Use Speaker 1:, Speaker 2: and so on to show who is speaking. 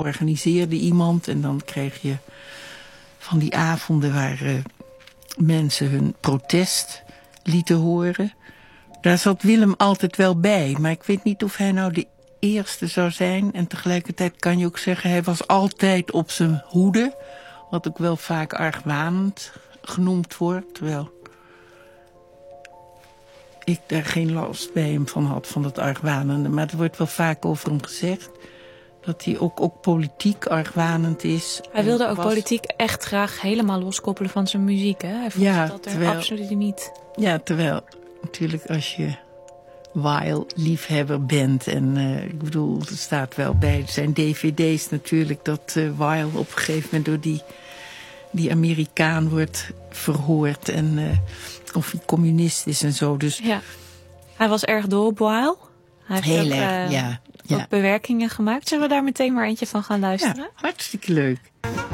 Speaker 1: organiseerde iemand. En dan kreeg je van die avonden waar mensen hun protest lieten horen. Daar zat Willem altijd wel bij. Maar ik weet niet of hij nou de eerste zou zijn. En tegelijkertijd kan je ook zeggen, hij was altijd op zijn hoede. Wat ook wel vaak argwanend genoemd wordt. Terwijl ik daar geen last bij hem van had, van dat argwanende. Maar er wordt wel vaak over hem gezegd dat hij ook politiek argwanend is.
Speaker 2: Hij wilde ook politiek echt graag helemaal loskoppelen van zijn muziek. Hè? Hij vond dat er absoluut niet.
Speaker 1: Ja, terwijl natuurlijk als je Weil-liefhebber bent. En ik bedoel, er staat wel bij zijn dvd's natuurlijk dat Weil op een gegeven moment door die Amerikaan wordt verhoord. En of hij communist is en zo. Dus
Speaker 2: ja, hij was erg dol op Weil. Hij heeft
Speaker 1: heel
Speaker 2: ook,
Speaker 1: erg, ja.
Speaker 2: ook bewerkingen gemaakt. Zullen we daar meteen maar eentje van gaan luisteren?
Speaker 1: Ja, hartstikke leuk.